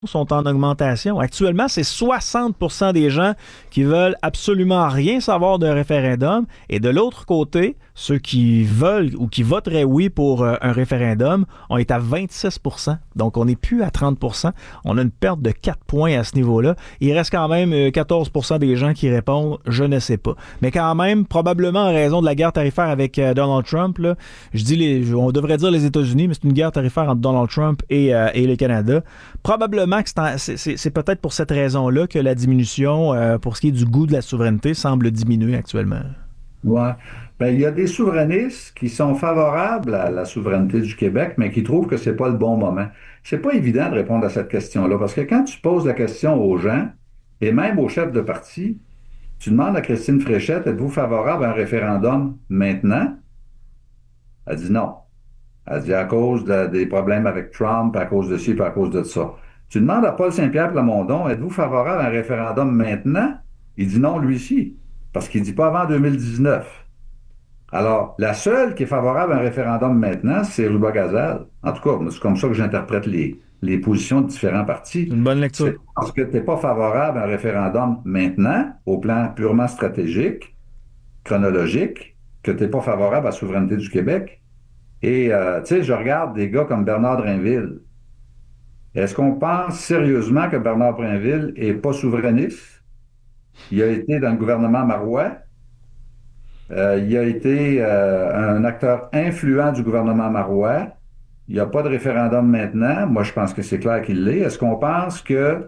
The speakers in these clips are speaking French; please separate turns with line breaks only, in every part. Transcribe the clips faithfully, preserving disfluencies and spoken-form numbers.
sont en augmentation. Actuellement, c'est soixante pour cent des gens qui veulent absolument rien savoir d'un référendum. Et de l'autre côté, ceux qui veulent ou qui voteraient oui pour euh, un référendum, on est à vingt-six pour cent. Donc, on n'est plus à trente pour cent. On a une perte de quatre points à ce niveau-là. Il reste quand même euh, quatorze pour cent des gens qui répondent « je ne sais pas ». Mais quand même, probablement en raison de la guerre tarifaire avec euh, Donald Trump, là, je dis les, on devrait dire les États-Unis, mais c'est une guerre tarifaire entre Donald Trump et, euh, et le Canada. Probablement que c'est, en, c'est, c'est, c'est peut-être pour cette raison-là que la diminution, euh, pour ce qui est du goût de la souveraineté, semble diminuer actuellement.
Ouais. Ben, il y a des souverainistes qui sont favorables à la souveraineté du Québec, mais qui trouvent que c'est pas le bon moment. C'est pas évident de répondre à cette question-là, parce que quand tu poses la question aux gens, et même aux chefs de parti, tu demandes à Christine Fréchette, êtes-vous favorable à un référendum maintenant? Elle dit non. Elle dit à cause de- des problèmes avec Trump, à cause de ci, puis à cause de ça. Tu demandes à Paul Saint-Pierre Plamondon, êtes-vous favorable à un référendum maintenant? Il dit non, lui ci, parce qu'il dit pas avant deux mille dix-neuf. Alors, la seule qui est favorable à un référendum maintenant, c'est Ruba Gazal. En tout cas, c'est comme ça que j'interprète les, les positions de différents
C'est
partis.
une bonne lecture.
C'est parce que tu n'es pas favorable à un référendum maintenant, au plan purement stratégique, chronologique, que tu n'es pas favorable à la souveraineté du Québec. Et, euh, tu sais, je regarde des gars comme Bernard Drinville. Est-ce qu'on pense sérieusement que Bernard Drinville est pas souverainiste? Il a été dans le gouvernement Marois. Euh, il a été euh, un acteur influent du gouvernement marois. Il n'y a pas de référendum maintenant. Moi, je pense que c'est clair qu'il l'est. Est-ce qu'on pense que euh,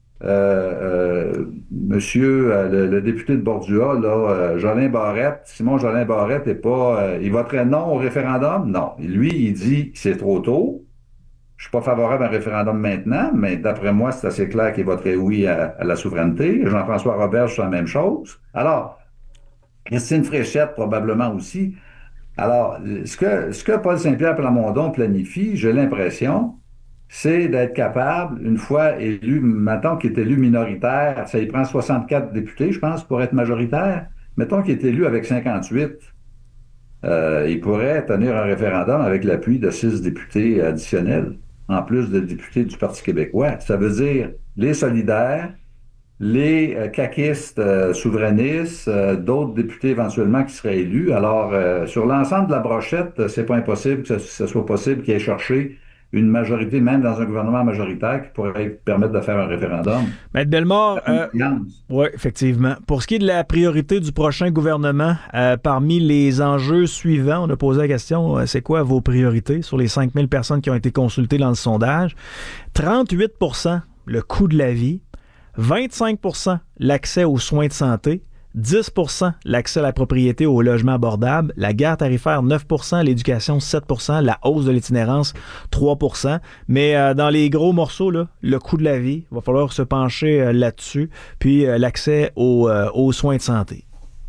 euh, monsieur euh, le, le député de Bordua, là, euh, Jolin Barrette, Simon Jolin Barrette, est pas, euh, il voterait non au référendum? Non. Lui, il dit c'est trop tôt. Je suis pas favorable à un référendum maintenant, mais d'après moi, c'est assez clair qu'il voterait oui à, à la souveraineté. Jean-François Robert, c'est la même chose. Alors, Christine Fréchette, probablement aussi. Alors, ce que, ce que Paul Saint-Pierre Plamondon planifie, j'ai l'impression, c'est d'être capable, une fois élu, mettons qu'il est élu minoritaire, ça y prend soixante-quatre députés, je pense, pour être majoritaire. Mettons qu'il est élu avec cinquante-huit, euh, il pourrait tenir un référendum avec l'appui de six députés additionnels, en plus de députés du Parti québécois. Ça veut dire les solidaires, les euh, caquistes euh, souverainistes, euh, d'autres députés éventuellement qui seraient élus. Alors, euh, sur l'ensemble de la brochette, euh, c'est pas impossible que ce, ce soit possible qu'il ait cherché une majorité, même dans un gouvernement majoritaire, qui pourrait permettre de faire un référendum.
Maître Bellemare, euh, oui, effectivement. Pour ce qui est de la priorité du prochain gouvernement, euh, parmi les enjeux suivants, on a posé la question, euh, c'est quoi vos priorités sur les cinq mille personnes qui ont été consultées dans le sondage? trente-huit pour cent le coût de la vie, vingt-cinq pour cent l'accès aux soins de santé, dix pour cent l'accès à la propriété au logement abordable, la guerre tarifaire neuf pour cent, l'éducation sept pour cent, la hausse de l'itinérance trois pour cent. Mais euh, dans les gros morceaux, là, le coût de la vie, il va falloir se pencher euh, là-dessus, puis euh, l'accès aux, euh, aux soins de santé.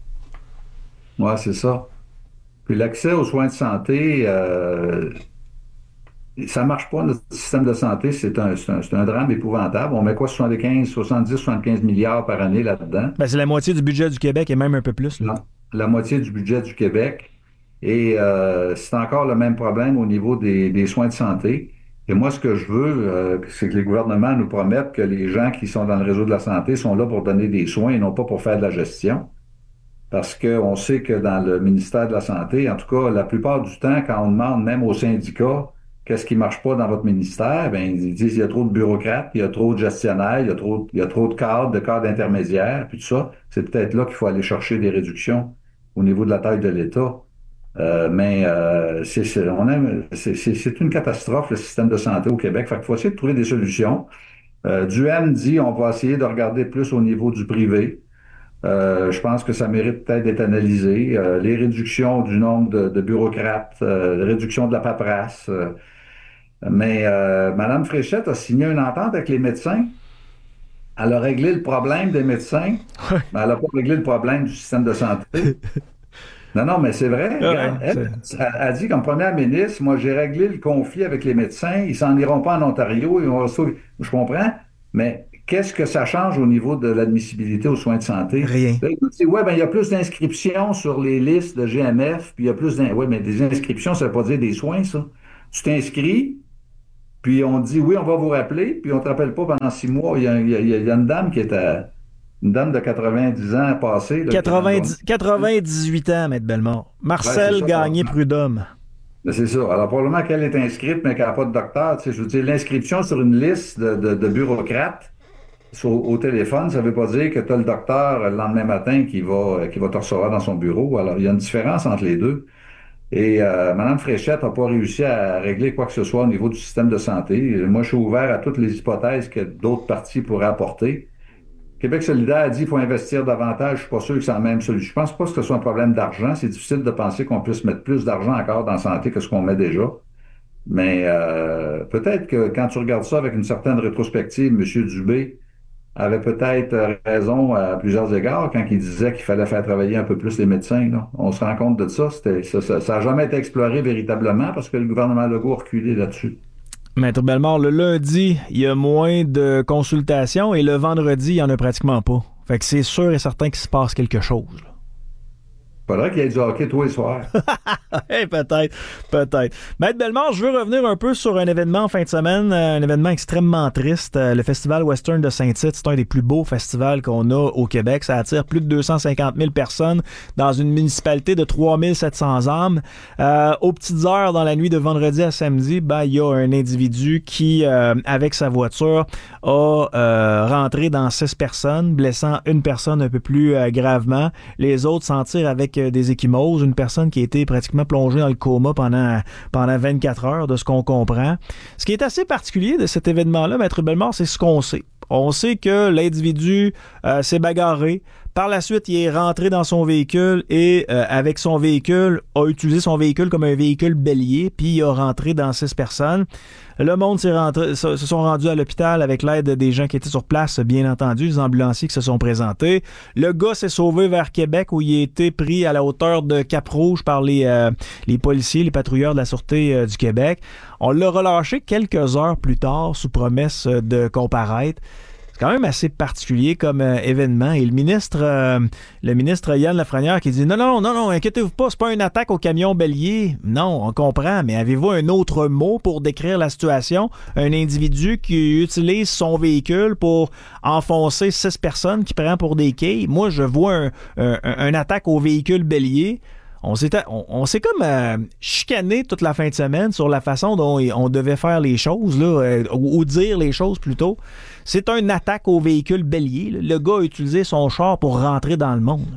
Ouais, c'est ça. Puis l'accès aux soins de santé, euh, ça marche pas, notre système de santé, c'est un, c'est un, c'est un drame épouvantable. On met quoi, soixante-quinze, soixante-dix, soixante-quinze milliards par année là-dedans?
Ben, c'est la moitié du budget du Québec et même un peu plus. Là.
La, la moitié du budget du Québec. Et euh, c'est encore le même problème au niveau des, des soins de santé. Et moi, ce que je veux, euh, c'est que les gouvernements nous promettent que les gens qui sont dans le réseau de la santé sont là pour donner des soins et non pas pour faire de la gestion. Parce qu'on sait que dans le ministère de la Santé, en tout cas, la plupart du temps, quand on demande même aux syndicats qu'est-ce qui marche pas dans votre ministère, ben, ils disent il y a trop de bureaucrates, il y a trop de gestionnaires, il y a trop, il y a trop de cadres, de cadres intermédiaires, puis tout ça. C'est peut-être là qu'il faut aller chercher des réductions au niveau de la taille de l'État. Euh, mais euh, c'est, c'est, on aime, c'est, c'est, c'est une catastrophe, le système de santé au Québec. Fait qu'il faut essayer de trouver des solutions. Euh, Duhem dit on va essayer de regarder plus au niveau du privé. Euh, je pense que ça mérite peut-être d'être analysé. Euh, les réductions du nombre de, de bureaucrates, euh, réduction de la paperasse. Euh, mais euh, Mme Fréchette a signé une entente avec les médecins. Elle a réglé le problème des médecins, mais elle n'a pas réglé le problème du système de santé. Non, non, mais c'est vrai.
Ouais,
Regarde, elle,
c'est...
elle a dit comme première ministre, moi, j'ai réglé le conflit avec les médecins. Ils s'en iront pas en Ontario. Ils vont rester- Je comprends, mais qu'est-ce que ça change au niveau de l'admissibilité aux soins de santé?
Rien.
Là, écoute, c'est, ouais, ben, il y a plus d'inscriptions sur les listes de G M F, puis il y a plus d'in... Ouais, mais des inscriptions, ça veut pas dire des soins, ça. Tu t'inscris, Puis on dit, oui, on va vous rappeler, puis on te rappelle pas pendant six mois. Il y a, il y a- il y a une dame qui est à, une dame de quatre-vingt-dix ans passée, là, qui est dans le journal.
quatre-vingt-dix, quatre-vingt-dix-huit ans, Maître Bellemare.
Ouais, c'est
Marcel
ça, probablement.
Gagné-Prudhomme.
Mais c'est ça. Alors, probablement qu'elle est inscrite, mais qu'elle n'a pas de docteur. Tu sais, je veux dire, l'inscription sur une liste de, de- de bureaucrates sur- au téléphone, ça ne veut pas dire que tu as le docteur le lendemain matin qui va, qui va te recevoir dans son bureau. Alors, il y a une différence entre les deux. Et euh, Mme Fréchette n'a pas réussi à régler quoi que ce soit au niveau du système de santé. Moi, je suis ouvert à toutes les hypothèses que d'autres partis pourraient apporter. Québec solidaire a dit qu'il faut investir davantage. Je suis pas sûr que c'est la même solution. Je pense pas que ce soit un problème d'argent. C'est difficile de penser qu'on puisse mettre plus d'argent encore dans la santé que ce qu'on met déjà. Mais euh, peut-être que quand tu regardes ça avec une certaine rétrospective, M. Dubé avait peut-être raison à plusieurs égards quand il disait qu'il fallait faire travailler un peu plus les médecins. Là. On se rend compte de ça. C'était, ça n'a ça, ça a jamais été exploré véritablement parce que le gouvernement Legault a reculé là-dessus.
Maître Bellemare, le lundi, il y a moins de consultations et le vendredi, il n'y en a pratiquement pas. Fait que c'est sûr et certain qu'il se passe quelque chose. Là.
Faudrait qu'il y ait du hockey tous les soirs.
Hey, peut-être, peut-être. Maître Bellemare, je veux revenir un peu sur un événement en fin de semaine, un événement extrêmement triste. Le Festival Western de Saint-Tite, c'est un des plus beaux festivals qu'on a au Québec. Ça attire plus de deux cent cinquante mille personnes dans une municipalité de trois mille sept cents âmes. Euh, aux petites heures, dans la nuit de vendredi à samedi, ben, il y a un individu qui, euh, avec sa voiture, a euh, rentré dans six personnes, blessant une personne un peu plus euh, gravement. Les autres s'en tirent avec euh, des ecchymoses. Une personne qui a été pratiquement plongée dans le coma pendant, pendant vingt-quatre heures, de ce qu'on comprend. Ce qui est assez particulier de cet événement-là, Maître Bellemare, c'est ce qu'on sait. On sait que l'individu euh, s'est bagarré. Par la suite, il est rentré dans son véhicule et, euh, avec son véhicule, a utilisé son véhicule comme un véhicule bélier, puis il a rentré dans six personnes. Le monde s'est rentré, se sont rendus à l'hôpital avec l'aide des gens qui étaient sur place, bien entendu, les ambulanciers qui se sont présentés. Le gars s'est sauvé vers Québec où il a été pris à la hauteur de Cap-Rouge par les, euh, les policiers, les patrouilleurs de la Sûreté euh, du Québec. On l'a relâché quelques heures plus tard sous promesse de comparaître. C'est quand même assez particulier comme euh, événement. Et le ministre, euh, le ministre Yann Lafrenière qui dit non, non, non, non, inquiétez-vous pas, c'est pas une attaque au camion bélier. Non, on comprend, mais avez-vous un autre mot pour décrire la situation? Un individu qui utilise son véhicule pour enfoncer six personnes qui prend pour des quilles. Moi, je vois un, un, un attaque au véhicule bélier. On s'est, on, on s'est comme euh, chicané toute la fin de semaine sur la façon dont on devait faire les choses, là, euh, ou, ou dire les choses plutôt. C'est une attaque au véhicule bélier. Là. Le gars a utilisé son char pour rentrer dans le monde.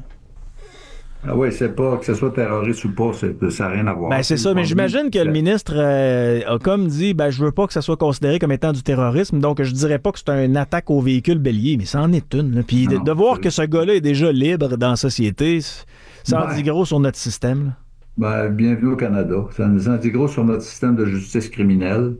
Ah oui, c'est pas que ce soit terroriste ou pas, c'est, ça n'a rien à voir.
Ben, c'est ça, mais j'imagine que le ministre euh, a comme dit, ben, je veux pas que ça soit considéré comme étant du terrorisme, donc je dirais pas que c'est une attaque au véhicule bélier, mais ça en est une. Là. Puis de, de voir que ce gars-là est déjà libre dans la société, ça en ben, dit gros sur notre système. Là.
Ben, bienvenue au Canada. Ça nous en dit gros sur notre système de justice criminelle.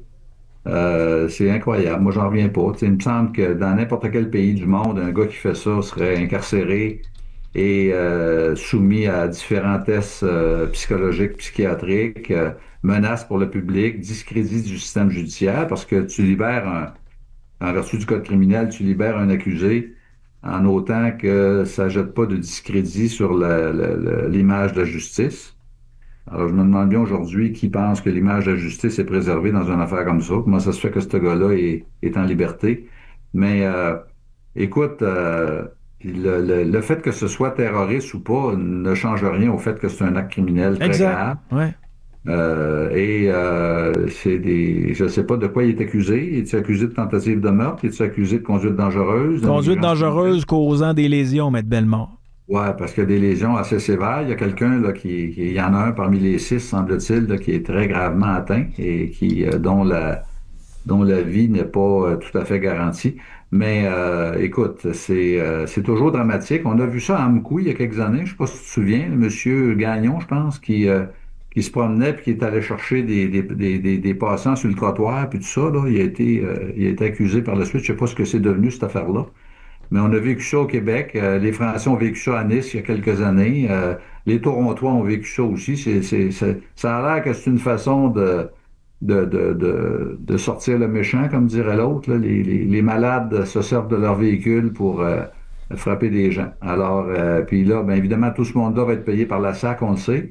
Euh, c'est incroyable. Moi, j'en reviens pas. T'sais, il me semble que dans n'importe quel pays du monde, un gars qui fait ça serait incarcéré et euh, soumis à différents tests euh, psychologiques, psychiatriques, euh, menaces pour le public, discrédit du système judiciaire, parce que tu libères, un, en vertu du code criminel, tu libères un accusé en autant que ça ne jette pas de discrédit sur la, la, la, l'image de la justice. Alors, je me demande bien aujourd'hui qui pense que l'image de la justice est préservée dans une affaire comme ça. Comment ça se fait que ce gars-là est, est en liberté? Mais, euh, écoute, euh, le, le, le fait que ce soit terroriste ou pas ne change rien au fait que c'est un acte criminel très
exact.
grave.
Ouais.
Euh, et euh, c'est des. Je ne sais pas de quoi il est accusé. Est-il accusé de tentative de meurtre? Est-il accusé de conduite dangereuse?
Conduite dangereuse causant des lésions, Maître Bellemare.
Oui, parce qu'il y a des lésions assez sévères. Il y a quelqu'un là qui, qui. Il y en a un parmi les six, semble-t-il, là, qui est très gravement atteint et qui euh, dont la dont la vie n'est pas euh, tout à fait garantie. Mais euh, écoute, c'est euh, c'est toujours dramatique. On a vu ça à Amkou il y a quelques années. Je ne sais pas si tu te souviens, le monsieur Gagnon, je pense, qui. Euh, qui se promenait puis qui est allé chercher des, des, des, des, des passants sur le trottoir puis tout ça, là, il a été, euh, il a été accusé par la suite. Je ne sais pas ce que c'est devenu, cette affaire-là. Mais on a vécu ça au Québec. Euh, les Français ont vécu ça à Nice il y a quelques années. Euh, les Torontois ont vécu ça aussi. C'est, c'est, c'est, ça a l'air que c'est une façon de, de, de, de, de sortir le méchant, comme dirait l'autre. Là. Les, les, les malades se servent de leur véhicule pour euh, frapper des gens. Alors, euh, puis là, bien évidemment, tout ce monde-là va être payé par la S A C, on le sait.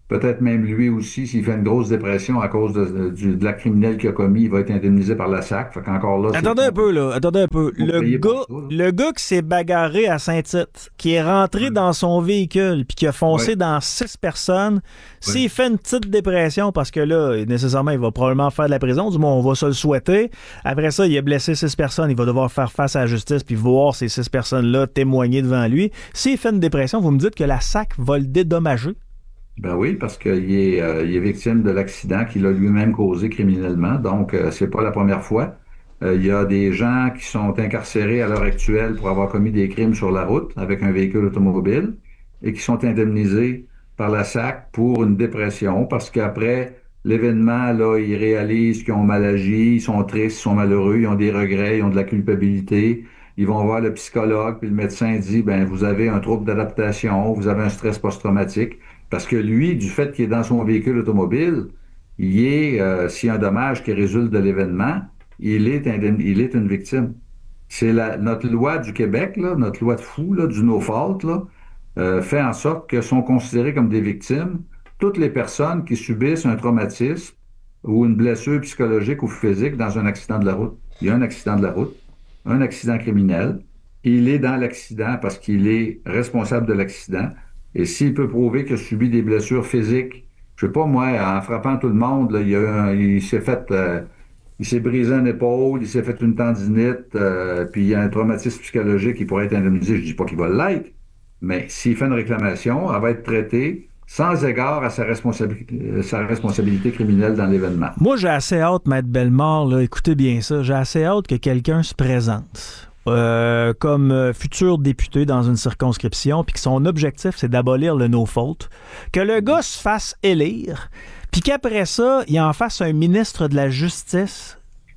Peut-être même lui aussi, s'il fait une grosse dépression à cause de, de, de l'acte criminel qu'il a commis, il va être indemnisé par la S A C. Fait qu'encore là, c'est
Attendez un peu, là. Attendez un peu.
faut
Le
payer pour
gars,
ça. Là.
le gars qui s'est bagarré à Saint-Tite, qui est rentré
Ouais.
dans son véhicule, puis qui a foncé
Ouais.
dans six personnes, s'il
Ouais.
fait une petite dépression, parce que là, nécessairement, il va probablement faire de la prison, du moins, on va se le souhaiter. Après ça, il a blessé six personnes, il va devoir faire face à la justice, puis voir ces six personnes-là témoigner devant lui. S'il fait une dépression, vous me dites que la S A C va le dédommager?
Ben oui, parce qu'il est, euh, il est victime de l'accident qu'il a lui-même causé criminellement. Donc, euh, c'est pas la première fois. Euh, il y a des gens qui sont incarcérés à l'heure actuelle pour avoir commis des crimes sur la route avec un véhicule automobile et qui sont indemnisés par la S A C pour une dépression parce qu'après l'événement, là, ils réalisent qu'ils ont mal agi, ils sont tristes, ils sont malheureux, ils ont des regrets, ils ont de la culpabilité. Ils vont voir le psychologue, puis le médecin dit, ben, vous avez un trouble d'adaptation, vous avez un stress post-traumatique. Parce que lui, du fait qu'il est dans son véhicule automobile, il est, euh, s'il y a un dommage qui résulte de l'événement, il est, indemn- il est une victime. C'est la, notre loi du Québec, là, notre loi de fou, là, du no fault, là, euh, fait en sorte que sont considérées comme des victimes toutes les personnes qui subissent un traumatisme ou une blessure psychologique ou physique dans un accident de la route. Il y a un accident de la route, un accident criminel. Il est dans l'accident parce qu'il est responsable de l'accident. Et s'il peut prouver qu'il a subi des blessures physiques, je sais pas moi, en frappant tout le monde, là, il, a un- il s'est fait, euh, il s'est brisé une épaule, il s'est fait une tendinite, euh, puis il y a un traumatisme psychologique, il pourrait être indemnisé. Je dis pas qu'il va l'être, mais s'il fait une réclamation, elle va être traitée sans égard à sa responsabilité, sa responsabilité criminelle dans l'événement.
Moi, j'ai assez hâte, Maître Bellemare, là, écoutez bien ça, j'ai assez hâte que quelqu'un se présente euh, comme euh, futur député dans une circonscription, puis que son objectif, c'est d'abolir le no-fault, que le gars se fasse élire, puis qu'après ça, il en fasse un ministre de la Justice,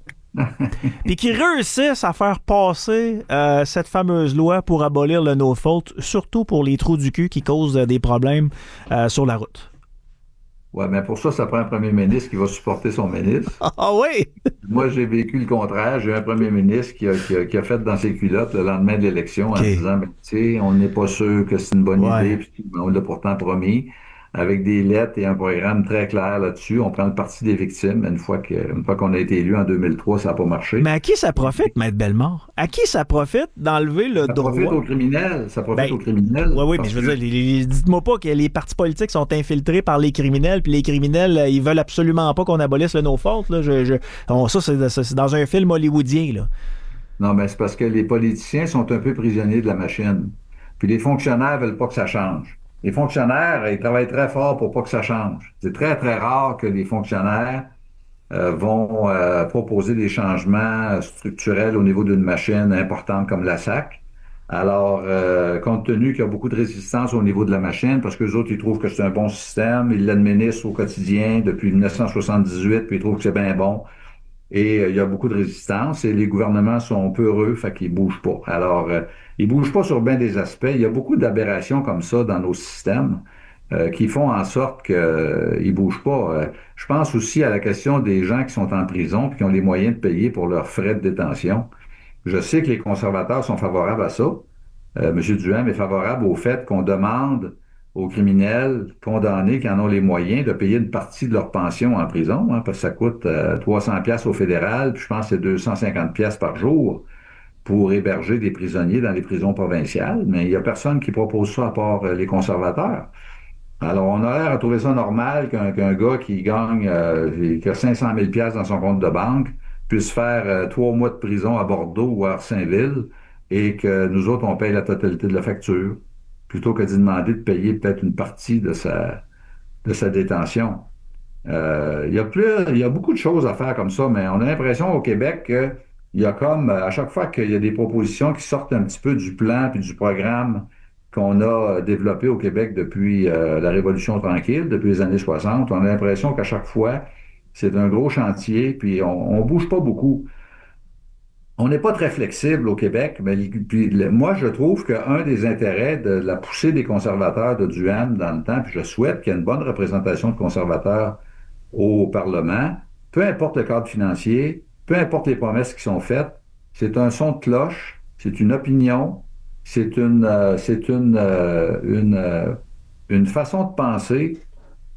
puis qu'il réussisse à faire passer euh, cette fameuse loi pour abolir le no-fault, surtout pour les trous du cul qui causent euh, des problèmes euh, sur la route.
Ouais, mais pour ça, ça prend un premier ministre qui va supporter son ministre.
Ah oui!
Moi, j'ai vécu le contraire. J'ai eu un premier ministre qui a, qui a- qui a fait dans ses culottes le lendemain de l'élection en
OK.
disant, ben, tu sais, on n'est pas sûr que c'est une bonne
Ouais.
idée, puis on l'a pourtant promis, avec des lettres et un programme très clair là-dessus. On prend le parti des victimes. Une fois que, une fois qu'on a été élu en deux mille trois, ça n'a pas marché.
Mais à qui ça profite, Maître Bellemare? À qui ça profite d'enlever le
Ça
droit?
profite aux criminels. Ça profite
Ben,
aux criminels.
Oui, oui, mais
parce
je veux
que-
dire, les- les- dites-moi pas que les partis politiques sont infiltrés par les criminels, puis les criminels, euh, ils veulent absolument pas qu'on abolisse le no-fault. Là. Je, je- on- ça, c'est, c'est dans un film hollywoodien. Là.
Non, mais c'est parce que les politiciens sont un peu prisonniers de la machine. Puis les fonctionnaires veulent pas que ça change. Les fonctionnaires, ils travaillent très fort pour pas que ça change. C'est très, très rare que les fonctionnaires euh, vont euh, proposer des changements structurels au niveau d'une machine importante comme la S A C. Alors, euh, compte tenu qu'il y a beaucoup de résistance au niveau de la machine, parce que les autres, ils trouvent que c'est un bon système, ils l'administrent au quotidien depuis mille neuf cent soixante-dix-huit, puis ils trouvent que c'est bien bon. Et euh, il y a beaucoup de résistance et les gouvernements sont peureux, fait qu'ils bougent pas. Alors, euh, ils bougent pas sur bien des aspects. Il y a beaucoup d'aberrations comme ça dans nos systèmes euh, qui font en sorte qu'ils euh, bougent pas. Euh, je pense aussi à la question des gens qui sont en prison et qui ont les moyens de payer pour leurs frais de détention. Je sais que les conservateurs sont favorables à ça. Euh, M. Duhem est favorable au fait qu'on demande aux criminels condamnés qui en ont les moyens de payer une partie de leur pension en prison, hein, parce que ça coûte euh, trois cents pièces au fédéral, puis je pense que c'est deux cent cinquante pièces par jour pour héberger des prisonniers dans les prisons provinciales, mais il n'y a personne qui propose ça à part euh, les conservateurs. Alors, on a l'air à trouver ça normal qu'un qu'un gars qui gagne, euh, qui a cinq cent mille pièces dans son compte de banque puisse faire euh, trois mois de prison à Bordeaux ou à Saint-Ville et que nous autres, on paye la totalité de la facture, plutôt que d'y demander de payer peut-être une partie de sa, de sa détention. Euh, il y a plus, il y a beaucoup de choses à faire comme ça, mais on a l'impression au Québec que il y a comme, à chaque fois qu'il y a des propositions qui sortent un petit peu du plan puis du programme qu'on a développé au Québec depuis euh, la Révolution tranquille, depuis les années soixante, on a l'impression qu'à chaque fois, c'est un gros chantier, puis on, on bouge pas beaucoup. On n'est pas très flexible au Québec, mais puis, le- moi, je trouve qu'un des intérêts de la poussée des conservateurs de Duham dans le temps, puis je souhaite qu'il y ait une bonne représentation de conservateurs au Parlement, peu importe le cadre financier, peu importe les promesses qui sont faites, c'est un son de cloche, c'est une opinion, c'est une, euh, c'est une, euh, une, euh, une façon de penser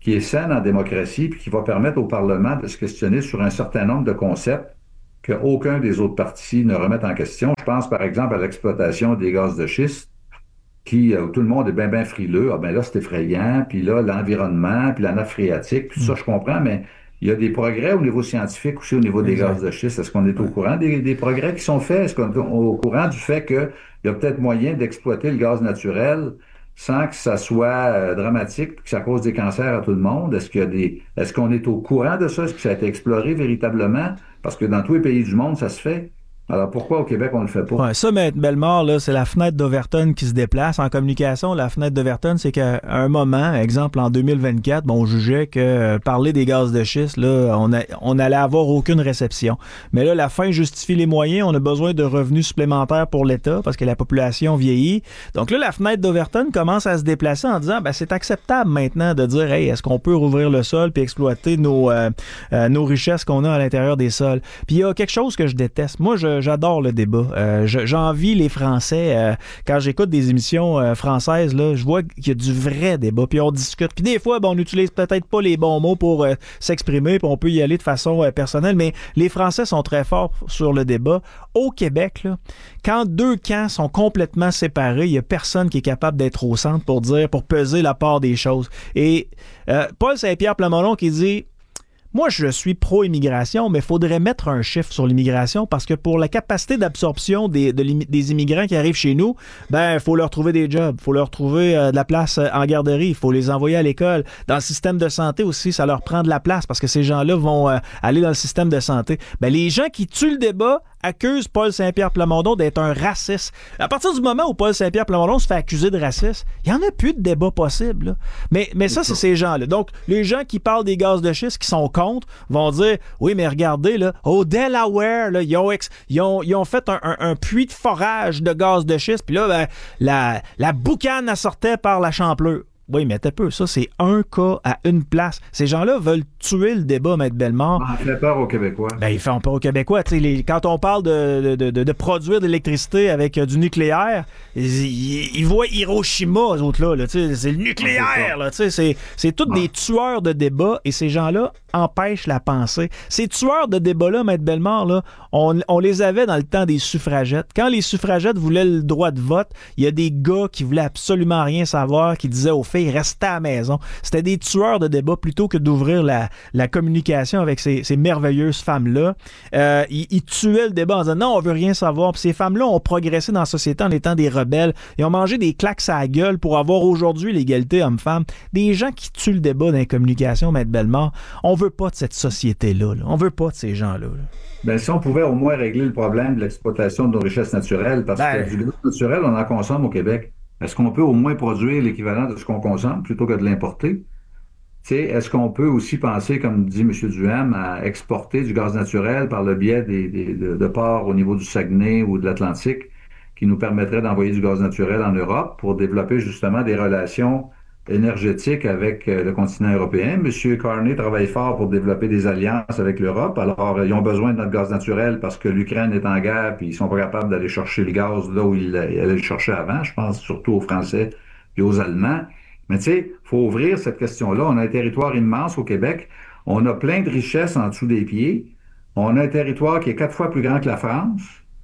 qui est saine en démocratie, puis qui va permettre au Parlement de se questionner sur un certain nombre de concepts qu'aucun des autres partis ne remettent en question. Je pense par exemple à l'exploitation des gaz de schiste, qui, où tout le monde est bien, bien frileux. Ah ben là, c'est effrayant, puis là, l'environnement, puis la nappe phréatique, puis tout ça, je comprends, mais il y a des progrès au niveau scientifique aussi, au niveau des
Exact.
gaz de schiste. Est-ce qu'on est au
Ouais.
courant des, des progrès qui sont faits? Est-ce qu'on est au courant du fait qu'il y a peut-être moyen d'exploiter le gaz naturel sans que ça soit euh, dramatique, que ça cause des cancers à tout le monde? Est-ce qu'il y a des, est-ce qu'on est au courant de ça? Est-ce que ça a été exploré véritablement? Parce que dans tous les pays du monde, ça se fait. Alors pourquoi au Québec, on le fait pas?
Ouais, ça, M. Bellemare, là, c'est la fenêtre d'Overton qui se déplace. En communication, la fenêtre d'Overton, c'est qu'à un moment, exemple en deux mille vingt-quatre, bon, on jugeait que euh, parler des gaz de schiste, là, on, a, on allait avoir aucune réception. Mais là, la fin justifie les moyens. On a besoin de revenus supplémentaires pour l'État parce que la population vieillit. Donc là, la fenêtre d'Overton commence à se déplacer en disant, ben, c'est acceptable maintenant de dire, hey, est-ce qu'on peut rouvrir le sol puis exploiter nos, euh, euh, nos richesses qu'on a à l'intérieur des sols? Puis il y a quelque chose que je déteste. Moi, je j'adore le débat. Euh, je, j'envie les Français. Euh, quand j'écoute des émissions euh, françaises, là, je vois qu'il y a du vrai débat. Puis on discute. Puis des fois, ben, on n'utilise peut-être pas les bons mots pour euh, s'exprimer. Puis on peut y aller de façon euh, personnelle. Mais les Français sont très forts sur le débat. Au Québec, là, quand deux camps sont complètement séparés, il n'y a personne qui est capable d'être au centre pour dire, pour peser la part des choses. Et euh, Paul Saint-Pierre Plamondon qui dit... Moi, je suis pro-immigration, mais il faudrait mettre un chiffre sur l'immigration parce que pour la capacité d'absorption des, de des immigrants qui arrivent chez nous, ben, il faut leur trouver des jobs, il faut leur trouver euh, de la place en garderie, il faut les envoyer à l'école. Dans le système de santé aussi, ça leur prend de la place parce que ces gens-là vont euh, aller dans le système de santé. Ben, les gens qui tuent le débat accusent Paul Saint-Pierre Plamondon d'être un raciste. À partir du moment où Paul Saint-Pierre Plamondon se fait accuser de racisme, il n'y en a plus de débat possible. Là. Mais, mais ça, c'est ces gens-là. Donc, les gens qui parlent des gaz de schiste, qui sont contre, vont dire, oui, mais regardez, là, au Delaware, là, ils, ont ex- ils, ont, ils ont fait un, un, un puits de forage de gaz de schiste, puis là, ben, la, la boucane, elle sortait par la Champleur. Oui, mais t'as peu, ça, c'est un cas à une place. Ces gens-là veulent tuer le débat, Maître Bellemare.
Ça fait peur aux Québécois.
Ben, ils font peur aux Québécois. Les, quand on parle de, de, de, de produire de l'électricité avec euh, du nucléaire, ils, ils, ils voient Hiroshima, eux autres-là. Là, c'est le nucléaire. Là, c'est, c'est tous des tueurs de débat et ces gens-là empêchent la pensée. Ces tueurs de débat-là, Maître Bellemare, là, on, on les avait dans le temps des suffragettes. Quand les suffragettes voulaient le droit de vote, il y a des gars qui voulaient absolument rien savoir, qui disaient aux filles, restez à la maison. C'était des tueurs de débat plutôt que d'ouvrir la, la communication avec ces, ces merveilleuses femmes-là. Euh, ils, ils tuaient le débat en disant non, on veut rien savoir. Puis ces femmes-là ont progressé dans la société en étant des rebelles. Ils ont mangé des claques à la gueule pour avoir aujourd'hui l'égalité homme-femme. Des gens qui tuent le débat dans les communications, Maître Bellemare. On veut pas de cette société-là. Là. On veut pas de ces gens-là. Là.
Ben, si on pouvait au moins régler le problème de l'exploitation de nos richesses naturelles, parce
ben...
que du gaz naturel, on en consomme au Québec. Est-ce qu'on peut au moins produire l'équivalent de ce qu'on consomme plutôt que de l'importer? T'sais, est-ce qu'on peut aussi penser, comme dit M. Duhem, à exporter du gaz naturel par le biais des, des, de, de ports au niveau du Saguenay ou de l'Atlantique qui nous permettrait d'envoyer du gaz naturel en Europe pour développer justement des relations énergétiques avec le continent européen? M. Carney travaille fort pour développer des alliances avec l'Europe. Alors, ils ont besoin de notre gaz naturel parce que l'Ukraine est en guerre puis ils sont pas capables d'aller chercher le gaz là où ils allaient le chercher avant. Je pense surtout aux Français et aux Allemands. Mais tu sais, il faut ouvrir cette question-là. On a un territoire immense au Québec. On a plein de richesses en dessous des pieds. On a un territoire qui est quatre fois plus grand que la France.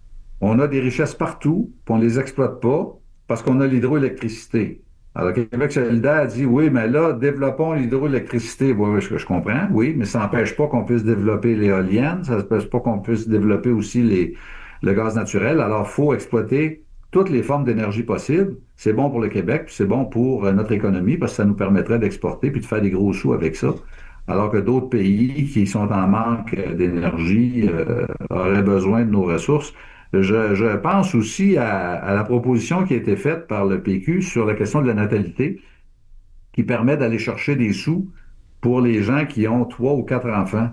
On a des richesses partout, puis on ne les exploite pas parce qu'on a l'hydroélectricité. Alors, Québec solidaire dit, oui, mais là, développons l'hydroélectricité. Oui, oui, je, je comprends, oui, mais ça n'empêche pas qu'on puisse développer l'éolienne, ça n'empêche pas qu'on puisse développer aussi les, le gaz naturel. Alors, il faut exploiter toutes les formes d'énergie possibles. C'est bon pour le Québec, puis c'est bon pour euh, notre économie, parce que ça nous permettrait d'exporter puis de faire des gros sous avec ça. Alors que d'autres pays qui sont en manque d'énergie euh, auraient besoin de nos ressources. Je, je pense aussi à, à la proposition qui a été faite par le P Q sur la question de la natalité, qui permet d'aller chercher des sous pour les gens qui ont trois ou quatre enfants.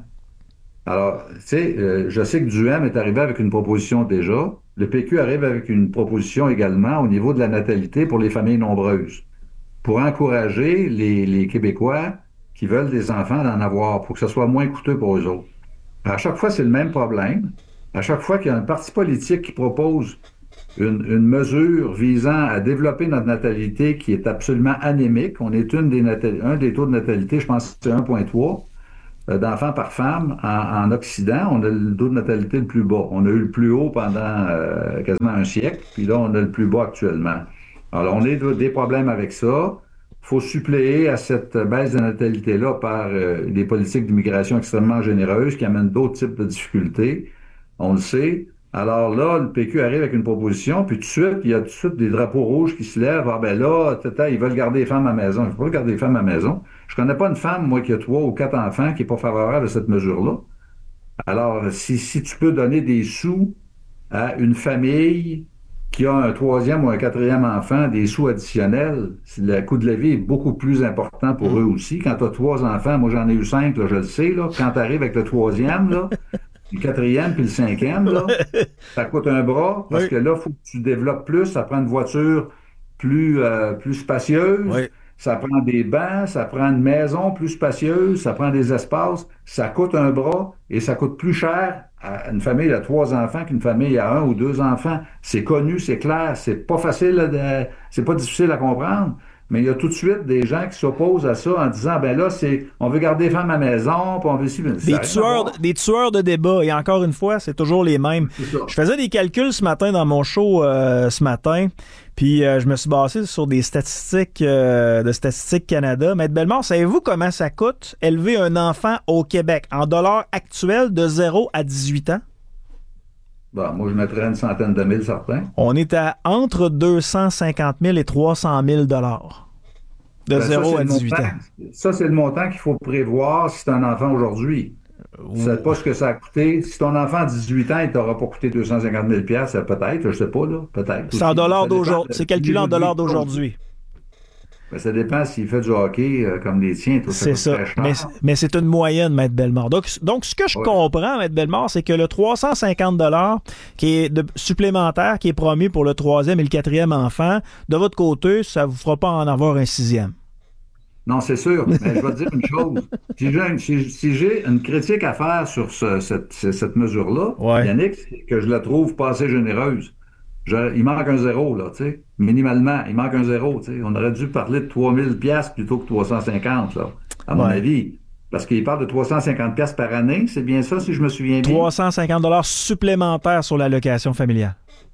Alors, tu sais, euh, je sais que Duhem est arrivé avec une proposition déjà. Le P Q arrive avec une proposition également au niveau de la natalité pour les familles nombreuses, pour encourager les, les Québécois qui veulent des enfants d'en avoir, pour que ce soit moins coûteux pour eux autres. À chaque fois, c'est le même problème. À chaque fois qu'il y a un parti politique qui propose une, une mesure visant à développer notre natalité qui est absolument anémique. On est une des natali- un des taux de natalité, je pense que c'est un virgule trois euh, d'enfants par femme en, en Occident. On a le taux de natalité le plus bas. On a eu le plus haut pendant euh, quasiment un siècle, puis là, on a le plus bas actuellement. Alors, on a des problèmes avec ça. Il faut suppléer à cette baisse de natalité-là par euh, des politiques d'immigration extrêmement généreuses qui amènent d'autres types de difficultés. On le sait. Alors là, le P Q arrive avec une proposition, puis tout de suite, il y a tout de suite des drapeaux rouges qui se lèvent. Ah ben là, tata, ils veulent garder les femmes à la maison. Il ne faut pas garder les femmes à la maison. Je connais pas une femme, moi, qui a trois ou quatre enfants, qui n'est pas favorable à cette mesure-là. Alors, si, si tu peux donner des sous à une famille qui a un troisième ou un quatrième enfant, des sous additionnels, le coût de la vie est beaucoup plus important pour mmh. eux aussi. Quand tu as trois enfants, moi j'en ai eu cinq, là, je le sais, là, quand tu arrives avec le troisième, là, le quatrième puis le cinquième, là, ça coûte un bras parce oui. que là, il faut que tu développes plus. Ça prend une voiture plus, euh, plus spacieuse. Oui. Ça prend des bancs, ça prend une maison plus spacieuse, ça prend des espaces. Ça coûte un bras et ça coûte plus cher à une famille de trois enfants qu'une famille à un ou deux enfants. C'est connu, c'est clair, c'est pas facile, de, c'est pas difficile à comprendre. Mais il y a tout de suite des gens qui s'opposent à ça en disant, ben là, c'est, on veut garder les femmes à la maison, puis on veut ici.
Des tueurs, des tueurs de débat. Et encore une fois, c'est toujours les mêmes. Je faisais des calculs ce matin dans mon show euh, ce matin, puis euh, je me suis basé sur des statistiques euh, de Statistique Canada. Maître Bellemare, savez-vous comment ça coûte élever un enfant au Québec en dollars actuels de zéro à dix-huit ans?
Bon, moi, je mettrais une centaine de mille, certains.
On est à entre deux cent cinquante mille et trois cent mille dollars de ben, zéro à dix-huit
montant,
ans.
Ça, c'est le montant qu'il faut prévoir si tu as un enfant aujourd'hui. Tu ne sais pas ce que ça a coûté. Si ton enfant a dix-huit ans, il t'aura pas coûté deux cent cinquante mille dollars, peut-être, je ne sais pas, là, peut-être.
C'est en dollars d'aujourd'hui. C'est calculé en dollars d'aujourd'hui.
Ben, ça dépend s'il fait du hockey euh, comme les tiens. Tout
c'est ça. ça. Mais, mais c'est une moyenne, Maître Bellemare. Donc, donc ce que je ouais. comprends, Maître Bellemare, c'est que le trois cent cinquante dollars qui est de, supplémentaire, qui est promis pour le troisième et le quatrième enfant, de votre côté, ça ne vous fera pas en avoir un sixième.
Non, c'est sûr. Mais je vais te dire une chose. Si j'ai, une, si, si j'ai une critique à faire sur ce, cette, cette mesure-là, ouais. Yannick, c'est que je la trouve pas assez généreuse. Je, il manque un zéro, là, tu sais. Minimalement, il manque un zéro, tu sais. On aurait dû parler de trois mille dollars plutôt que trois cent cinquante, là, à mon ouais. avis. Parce qu'il parle de trois cent cinquante dollars par année, c'est bien ça, si je me souviens bien?
trois cent cinquante dollars supplémentaires sur l'allocation familiale.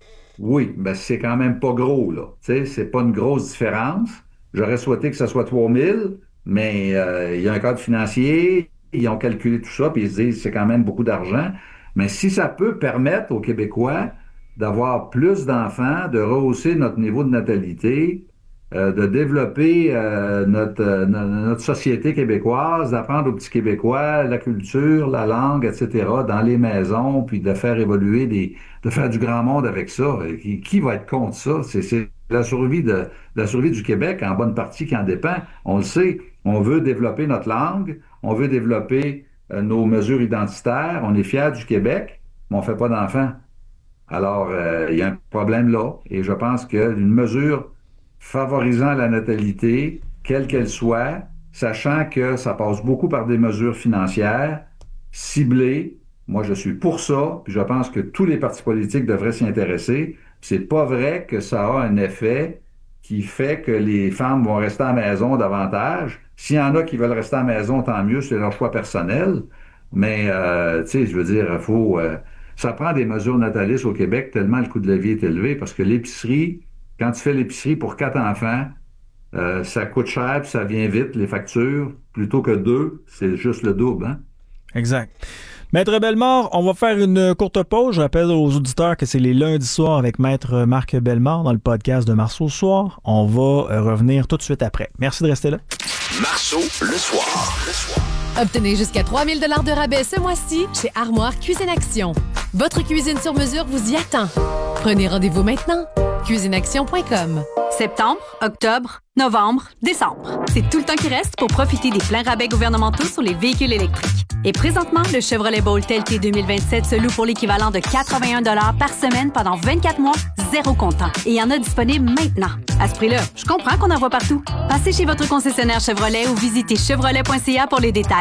Oui, ben c'est quand même pas gros, là. Tu sais, c'est pas une grosse différence. J'aurais souhaité que ce soit trois mille, mais euh, il y a un cadre financier, ils ont calculé tout ça, puis ils se disent c'est quand même beaucoup d'argent. Mais si ça peut permettre aux Québécois d'avoir plus d'enfants, de rehausser notre niveau de natalité, euh, de développer euh, notre, euh, notre société québécoise, d'apprendre aux petits Québécois la culture, la langue, et cetera, dans les maisons, puis de faire évoluer des, de faire du grand monde avec ça. Et qui, qui va être contre ça? C'est, c'est la survie de, la survie du Québec, en bonne partie, qui en dépend. On le sait, on veut développer notre langue, on veut développer euh, nos mesures identitaires, on est fiers du Québec, mais on fait pas d'enfants. Alors, euh, il y a un problème là, et je pense qu'une mesure favorisant la natalité, quelle qu'elle soit, sachant que ça passe beaucoup par des mesures financières, ciblées, moi je suis pour ça, puis je pense que tous les partis politiques devraient s'y intéresser. C'est pas vrai que ça a un effet qui fait que les femmes vont rester à la maison davantage. S'il y en a qui veulent rester à la maison, tant mieux, c'est leur choix personnel. Mais, euh, tu sais, je veux dire, il faut... Euh, ça prend des mesures natalistes au Québec tellement le coût de la vie est élevé parce que l'épicerie, quand tu fais l'épicerie pour quatre enfants, euh, ça coûte cher puis ça vient vite, les factures. Plutôt que deux, c'est juste le double, hein?
Exact. Maître Bellemare, on va faire une courte pause. Je rappelle aux auditeurs que c'est les lundis soirs avec Maître Marc Bellemare dans le podcast de Marceau le soir. On va revenir tout de suite après. Merci de rester là.
Marceau le soir. Le soir.
Obtenez jusqu'à trois mille dollars de rabais ce mois-ci chez Armoire Cuisine Action. Votre cuisine sur mesure vous y attend. Prenez rendez-vous maintenant. cuisine action point com.
Septembre, octobre, novembre, décembre. C'est tout le temps qui reste pour profiter des pleins rabais gouvernementaux sur les véhicules électriques. Et présentement, le Chevrolet Bolt L T deux mille vingt-sept se loue pour l'équivalent de quatre-vingt-un dollars par semaine pendant vingt-quatre mois, zéro comptant. Et il y en a disponible maintenant. À ce prix-là, je comprends qu'on en voit partout. Passez chez votre concessionnaire Chevrolet ou visitez chevrolet point c a pour les détails.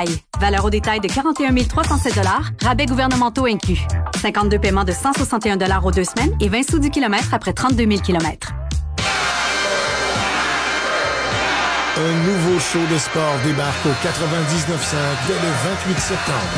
Valeur au détail de quarante et un mille trois cent sept dollars, rabais gouvernementaux inclus. cinquante-deux paiements de cent soixante et un dollars aux deux semaines et vingt sous du kilomètre après trente-deux mille kilomètres.
Un nouveau show de sport débarque au quatre-vingt-dix-neuf cinq dès le vingt-huit septembre.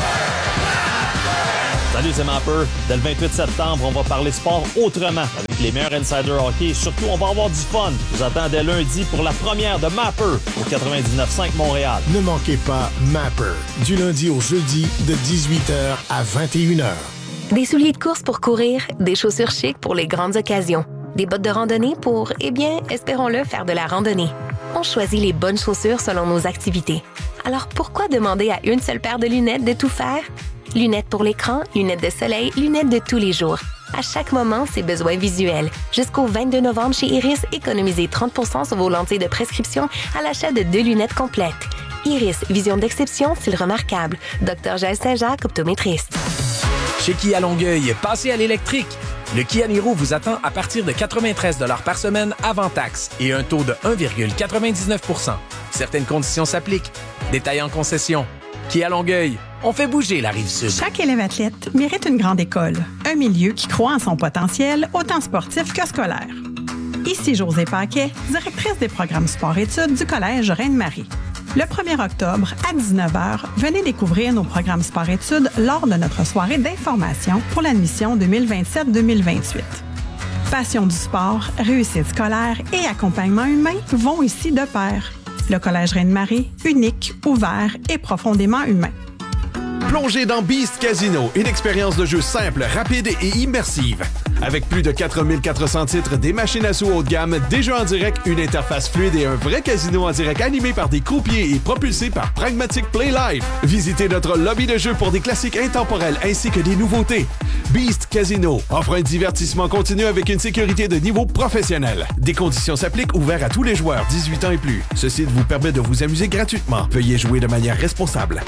Salut, c'est Mapper. Dès le vingt-huit septembre, on va parler sport autrement avec les meilleurs insiders hockey et surtout, on va avoir du fun. Je vous attends dès lundi pour la première de Mapper au quatre-vingt-dix-neuf cinq Montréal.
Ne manquez pas Mapper, du lundi au jeudi de dix-huit heures à vingt et une heures.
Des souliers de course pour courir, des chaussures chic pour les grandes occasions, des bottes de randonnée pour, eh bien, espérons-le, faire de la randonnée. On choisit les bonnes chaussures selon nos activités. Alors pourquoi demander à une seule paire de lunettes de tout faire? Lunettes pour l'écran, lunettes de soleil, lunettes de tous les jours. À chaque moment, ses besoins visuels. Jusqu'au vingt-deux novembre chez Iris, économisez trente pour cent sur vos lentilles de prescription à l'achat de deux lunettes complètes. Iris, vision d'exception, style remarquable. Docteur Jaël Saint-Jacques, optométriste.
Chez Kia Longueuil, passez à l'électrique. Le Kia Niro vous attend à partir de quatre-vingt-treize dollars par semaine avant taxe et un taux de un virgule quatre-vingt-dix-neuf pour cent. Certaines conditions s'appliquent. Détails en concession. Kia Longueuil, on fait bouger la Rive-Sud.
Chaque élève athlète mérite une grande école, un milieu qui croit en son potentiel, autant sportif que scolaire. Ici Josée Paquet, directrice des programmes sport-études du Collège Reine-Marie. Le premier octobre, à dix-neuf heures, venez découvrir nos programmes sport-études lors de notre soirée d'information pour l'admission deux mille vingt-sept deux mille vingt-huit. Passion du sport, réussite scolaire et accompagnement humain vont ici de pair. Le Collège Reine-Marie, unique, ouvert et profondément humain.
Plongez dans Beast Casino, une expérience de jeu simple, rapide et immersive. Avec plus de quatre mille quatre cents titres, des machines à sous haut de gamme, des jeux en direct, une interface fluide et un vrai casino en direct animé par des croupiers et propulsé par Pragmatic Play Live. Visitez notre lobby de jeu pour des classiques intemporels ainsi que des nouveautés. Beast Casino offre un divertissement continu avec une sécurité de niveau professionnel. Des conditions s'appliquent, ouverts à tous les joueurs dix-huit ans et plus. Ce site vous permet de vous amuser gratuitement. Veuillez jouer de manière responsable.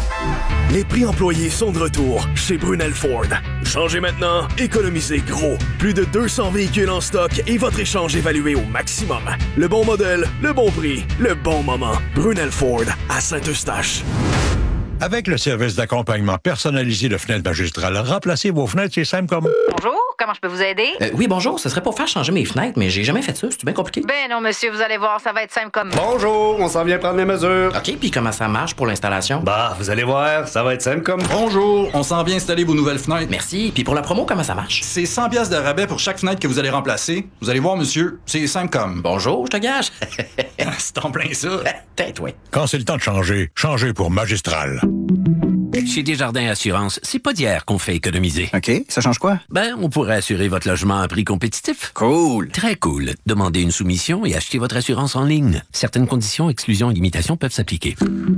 Les prix employés sont de retour chez Brunel Ford. Changez maintenant, économisez gros. Plus de deux cents véhicules en stock et votre échange évalué au maximum. Le bon modèle, le bon prix, le bon moment. Brunel Ford à Saint-Eustache.
Avec le service d'accompagnement personnalisé de Fenêtres Magistrales, remplacez vos fenêtres, c'est simple comme...
Bonjour, comment je peux vous aider?
Euh, oui, bonjour, ce serait pour faire changer mes fenêtres, mais j'ai jamais fait ça, c'est bien compliqué.
Ben non, monsieur, vous allez voir, ça va être simple comme...
Bonjour, on s'en vient prendre les mesures.
OK, puis comment ça marche pour l'installation?
Bah, vous allez voir, ça va être simple comme...
Bonjour, on s'en vient installer vos nouvelles fenêtres.
Merci, puis pour la promo, comment ça marche?
C'est cent piastres de rabais pour chaque fenêtre que vous allez remplacer. Vous allez voir, monsieur, c'est simple comme...
Bonjour, je te gage.
C'est en plein ça.
Tête, oui.
Quand c'est le temps de changer, changez pour Magistral.
Chez Desjardins Assurance, c'est pas d'hier qu'on fait économiser.
OK, ça change quoi?
Ben, on pourrait assurer votre logement à prix compétitif.
Cool.
Très cool. Demandez une soumission et achetez votre assurance en ligne. Certaines conditions, exclusions et limitations peuvent s'appliquer.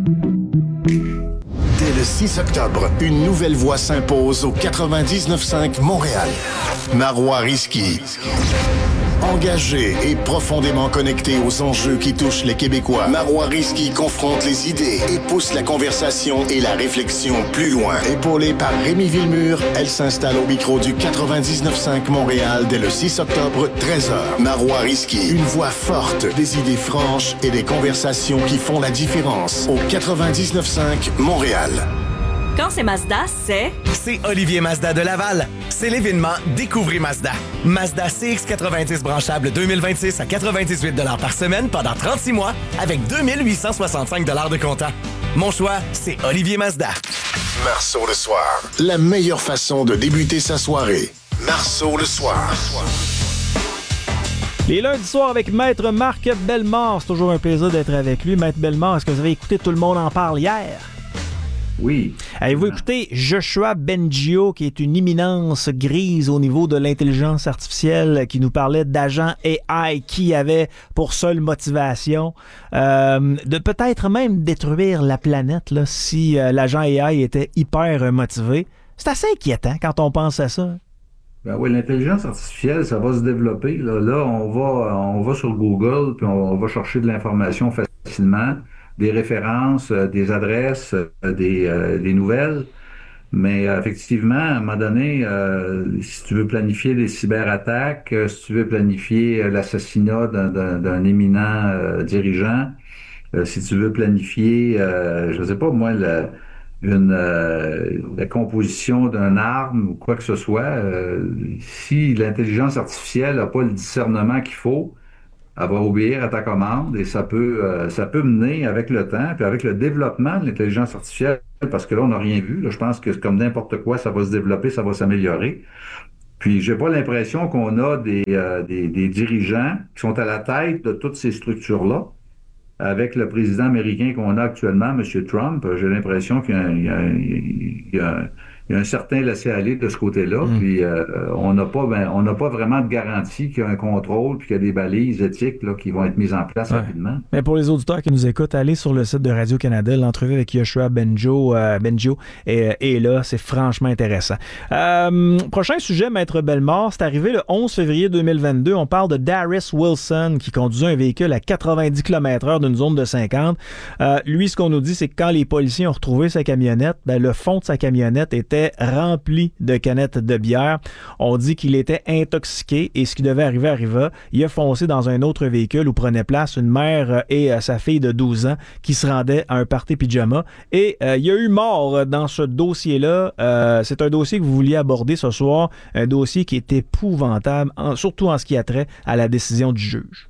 Dès le six octobre, une nouvelle voix s'impose au quatre-vingt-dix-neuf cinq Montréal. Marois Risky. Engagé et profondément connecté aux enjeux qui touchent les Québécois, Marois Risky confronte les idées et pousse la conversation et la réflexion plus loin. Épaulée par Rémi Villemur, elle s'installe au micro du quatre-vingt-dix-neuf cinq Montréal dès le six octobre, treize heures. Marois Risky, une voix forte, des idées franches et des conversations qui font la différence au quatre-vingt-dix-neuf cinq Montréal.
Quand c'est Mazda, c'est...
C'est Olivier Mazda de Laval. C'est l'événement Découvrez Mazda. Mazda C X quatre-vingt-dix branchable deux mille vingt-six à quatre-vingt-dix-huit dollars par semaine pendant trente-six mois avec deux mille huit cent soixante-cinq dollars de comptant. Mon choix, c'est Olivier Mazda.
Marceau le soir. La meilleure façon de débuter sa soirée. Marceau le soir.
Les lundis soirs avec Maître Marc Bellemare. C'est toujours un plaisir d'être avec lui. Maître Bellemare, est-ce que vous avez écouté Tout le monde en parle hier?
Oui.
Avez-vous écouté Joshua Bengio, qui est une imminence grise au niveau de l'intelligence artificielle, qui nous parlait d'agents A I qui avaient pour seule motivation euh, de peut-être même détruire la planète là, si euh, l'agent A I était hyper motivé. C'est assez inquiétant quand on pense à ça.
Ben oui, l'intelligence artificielle, ça va se développer. Là, là on va on va sur Google, puis on, on va chercher de l'information facilement, des références, euh, des adresses, euh, des, euh, des nouvelles. Mais euh, effectivement, à un moment donné, euh, si tu veux planifier des cyberattaques, euh, si tu veux planifier euh, l'assassinat d'un, d'un, d'un éminent euh, dirigeant, euh, si tu veux planifier, euh, je ne sais pas moi, le, une euh, la composition d'une arme ou quoi que ce soit, euh, si l'intelligence artificielle n'a pas le discernement qu'il faut, elle va obéir à ta commande et ça peut euh, ça peut mener avec le temps, puis avec le développement de l'intelligence artificielle, parce que là, on n'a rien vu. Là, je pense que comme n'importe quoi, ça va se développer, ça va s'améliorer. Puis j'ai pas l'impression qu'on a des, euh, des, des dirigeants qui sont à la tête de toutes ces structures-là. Avec le président américain qu'on a actuellement, M. Trump, j'ai l'impression qu'il y a, il y a, il y a, il y a un certain laisser-aller de ce côté-là. Mm. Puis euh, on n'a pas, ben, on n'a pas vraiment de garantie qu'il y a un contrôle puis qu'il y a des balises éthiques là, qui vont être mises en place ouais. rapidement.
Mais pour les auditeurs qui nous écoutent, allez sur le site de Radio-Canada. L'entrevue avec Yoshua Bengio, euh, Bengio est, est là. C'est franchement intéressant. Euh, prochain sujet, Maître Bellemare, c'est arrivé le onze février deux mille vingt-deux. On parle de Darius Wilson qui conduisait un véhicule à quatre-vingt-dix kilomètres heure d'une zone de cinquante. Euh, lui, ce qu'on nous dit, c'est que quand les policiers ont retrouvé sa camionnette, ben, le fond de sa camionnette était rempli de canettes de bière. On dit qu'il était intoxiqué et ce qui devait arriver arriva. Il a foncé dans un autre véhicule où prenait place une mère et euh, sa fille de douze ans qui se rendaient à un party pyjama. Et euh, il y a eu mort dans ce dossier-là. Euh, c'est un dossier que vous vouliez aborder ce soir, un dossier qui est épouvantable, en, surtout en ce qui a trait à la décision du juge.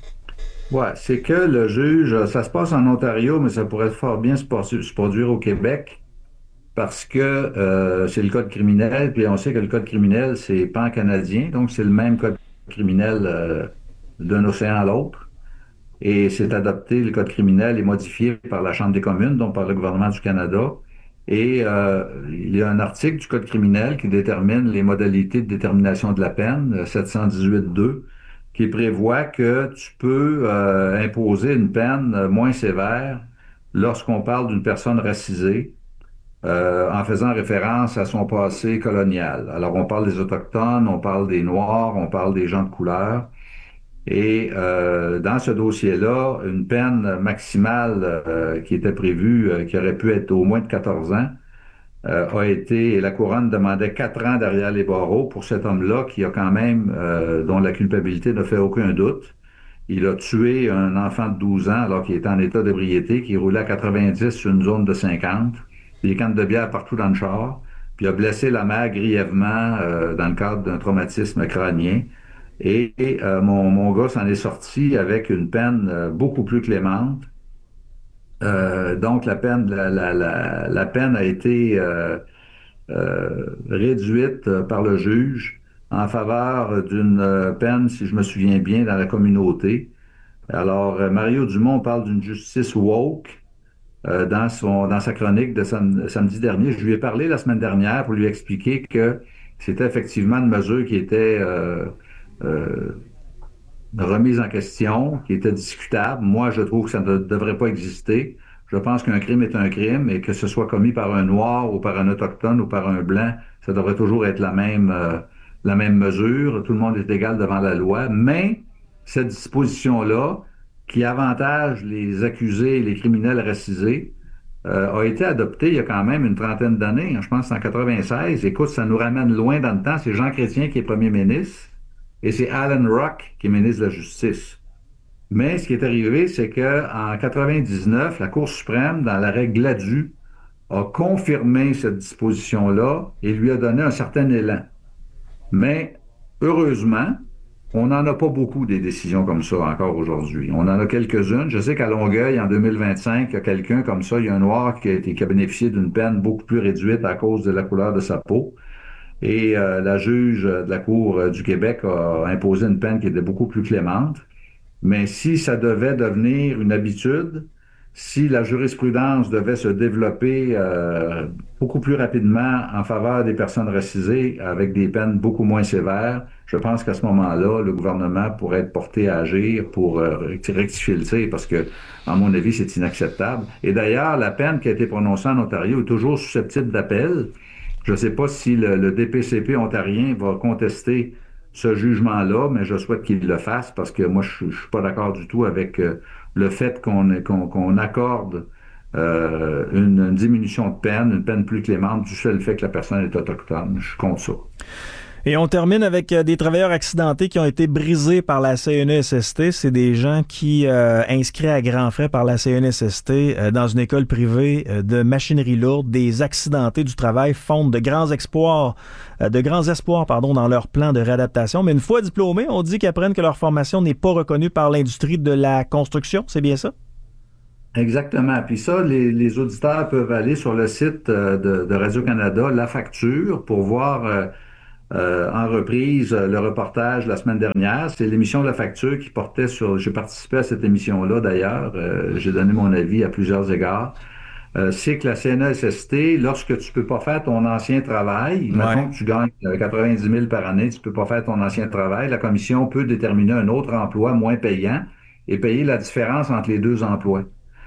Oui, c'est que le juge, ça se passe en Ontario, mais ça pourrait fort bien se, passer, se produire au Québec parce que euh, c'est le code criminel, puis on sait que le code criminel, c'est pan-canadien, donc c'est le même code criminel euh, d'un océan à l'autre. Et c'est adopté, le code criminel est modifié par la Chambre des communes, donc par le gouvernement du Canada. Et euh, il y a un article du code criminel qui détermine les modalités de détermination de la peine, sept cent dix-huit deux, qui prévoit que tu peux euh, imposer une peine moins sévère lorsqu'on parle d'une personne racisée, euh, en faisant référence à son passé colonial. Alors, on parle des Autochtones, on parle des Noirs, on parle des gens de couleur. Et euh, dans ce dossier-là, une peine maximale euh, qui était prévue, euh, qui aurait pu être au moins de quatorze ans, Euh, a été, et la couronne demandait quatre ans derrière les barreaux pour cet homme-là qui a quand même, euh, dont la culpabilité ne fait aucun doute. Il a tué un enfant de douze ans alors qu'il était en état d'ébriété, qui roulait à quatre-vingt-dix sur une zone de cinquante, des cannes de bière partout dans le char, puis a blessé la mère grièvement euh, dans le cadre d'un traumatisme crânien. Et, et euh, mon, mon gars s'en est sorti avec une peine euh, beaucoup plus clémente. Euh, donc la peine, la, la, la, la peine a été euh, euh, réduite par le juge en faveur d'une peine, si je me souviens bien, dans la communauté. Alors Mario Dumont parle d'une justice woke euh, dans son dans sa chronique de sam- samedi dernier. Je lui ai parlé la semaine dernière pour lui expliquer que c'était effectivement une mesure qui était euh, euh, remise en question, qui était discutable. Moi, je trouve que ça ne devrait pas exister. Je pense qu'un crime est un crime et que ce soit commis par un Noir ou par un Autochtone ou par un Blanc, ça devrait toujours être la même, euh, la même mesure. Tout le monde est égal devant la loi. Mais cette disposition-là, qui avantage les accusés et les criminels racisés, euh, a été adoptée il y a quand même une trentaine d'années. Je pense que c'est en quatre-vingt-seize. Écoute, ça nous ramène loin dans le temps. C'est Jean Chrétien qui est premier ministre. Et c'est Alan Rock qui est ministre de la Justice. Mais ce qui est arrivé, c'est qu'en quatre-vingt-dix-neuf, la Cour suprême, dans l'arrêt Gladue, a confirmé cette disposition-là et lui a donné un certain élan. Mais heureusement, on n'en a pas beaucoup des décisions comme ça encore aujourd'hui. On en a quelques-unes. Je sais qu'à Longueuil, en deux mille vingt-cinq, il y a quelqu'un comme ça, il y a un Noir qui a, été, qui a bénéficié d'une peine beaucoup plus réduite à cause de la couleur de sa peau. Et euh, la juge de la Cour euh, du Québec a imposé une peine qui était beaucoup plus clémente. Mais si ça devait devenir une habitude, si la jurisprudence devait se développer euh, beaucoup plus rapidement en faveur des personnes racisées avec des peines beaucoup moins sévères, je pense qu'à ce moment-là, le gouvernement pourrait être porté à agir pour euh, rectifier le tir parce que, à mon avis, c'est inacceptable. Et d'ailleurs, la peine qui a été prononcée en Ontario est toujours susceptible d'appel. Je ne sais pas si le, le D P C P ontarien va contester ce jugement-là, mais je souhaite qu'il le fasse parce que moi, je ne suis pas d'accord du tout avec euh, le fait qu'on, qu'on, qu'on accorde euh, une, une diminution de peine, une peine plus clémente du seul fait que la personne est autochtone. Je suis contre ça.
Et on termine avec euh, des travailleurs accidentés qui ont été brisés par la C N E S S T. C'est des gens qui, euh, inscrits à grands frais par la C N E S S T euh, dans une école privée euh, de machinerie lourde, des accidentés du travail fondent de grands espoirs, euh, de grands espoirs, pardon, dans leur plan de réadaptation. Mais une fois diplômés, on dit qu'ils apprennent que leur formation n'est pas reconnue par l'industrie de la construction. C'est bien ça?
Exactement. Puis ça, les, les auditeurs peuvent aller sur le site euh, de, de Radio-Canada, La Facture, pour voir euh, euh, en reprise euh, le reportage la semaine dernière. C'est l'émission La Facture qui portait sur... J'ai participé à cette émission-là, d'ailleurs. Euh, j'ai donné mon avis à plusieurs égards. Euh, c'est que la C N E S S T, lorsque tu peux pas faire ton ancien travail, ouais. Mettons que tu gagnes quatre-vingt-dix mille par année, tu peux pas faire ton ancien travail, la commission peut déterminer un autre emploi moins payant et payer la différence entre les deux emplois.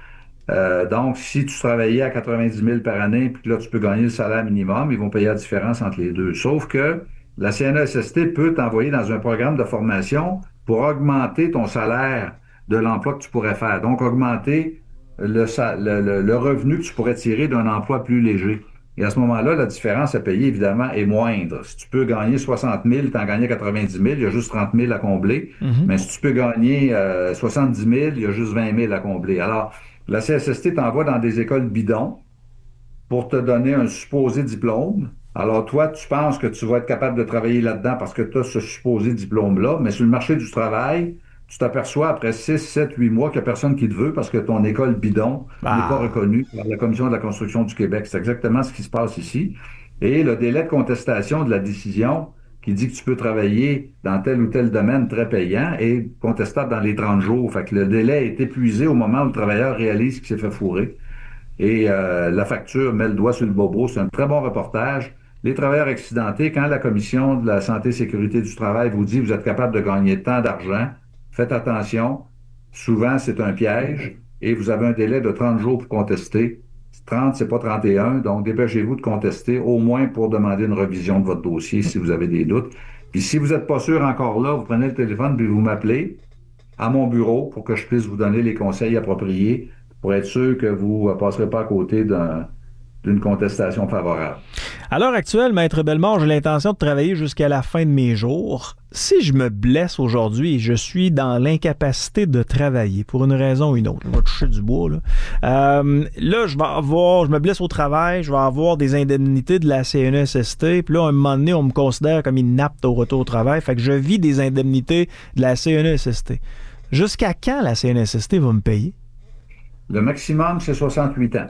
Euh, donc, si tu travaillais à quatre-vingt-dix mille par année, puis que là, tu peux gagner le salaire minimum, ils vont payer la différence entre les deux. Sauf que la C N E S S T peut t'envoyer dans un programme de formation pour augmenter ton salaire de l'emploi que tu pourrais faire. Donc, augmenter le, le, le, le revenu que tu pourrais tirer d'un emploi plus léger. Et à ce moment-là, la différence à payer, évidemment, est moindre. Si tu peux gagner soixante mille, tu en gagnes quatre-vingt-dix mille, il y a juste trente mille à combler. Mm-hmm. Mais si tu peux gagner euh, soixante-dix mille, il y a juste vingt mille à combler. Alors, la C N E S S T t'envoie dans des écoles bidons pour te donner un supposé diplôme. Alors, toi, tu penses que tu vas être capable de travailler là-dedans parce que tu as ce supposé diplôme-là, mais sur le marché du travail, tu t'aperçois après six, sept, huit mois qu'il n'y a personne qui te veut parce que ton école bidon ah. n'est pas reconnue par la Commission de la construction du Québec. C'est exactement ce qui se passe ici. Et le délai de contestation de la décision qui dit que tu peux travailler dans tel ou tel domaine très payant est contestable dans les trente jours. Fait que le délai est épuisé au moment où le travailleur réalise qu'il s'est fait fourrer. Et euh, la facture met le doigt sur le bobo. C'est un très bon reportage. Les travailleurs accidentés, quand la Commission de la santé et sécurité du travail vous dit que vous êtes capable de gagner tant d'argent, faites attention. Souvent, c'est un piège et vous avez un délai de trente jours pour contester. trente, c'est pas trente et un, donc dépêchez-vous de contester, au moins pour demander une revision de votre dossier si vous avez des doutes. Puis si vous n'êtes pas sûr encore là, vous prenez le téléphone puis vous m'appelez à mon bureau pour que je puisse vous donner les conseils appropriés pour être sûr que vous ne passerez pas à côté d'un, d'une contestation favorable.
À l'heure actuelle, Maître Bellemare, j'ai l'intention de travailler jusqu'à la fin de mes jours. Si je me blesse aujourd'hui et je suis dans l'incapacité de travailler pour une raison ou une autre, je vais toucher du bois, là, euh, là je vais avoir, je me blesse au travail, je vais avoir des indemnités de la C N E S S T, puis là, à un moment donné, on me considère comme inapte au retour au travail, fait que je vis des indemnités de la C N E S S T. Jusqu'à quand la C N E S S T va me payer?
Le maximum, c'est soixante-huit ans.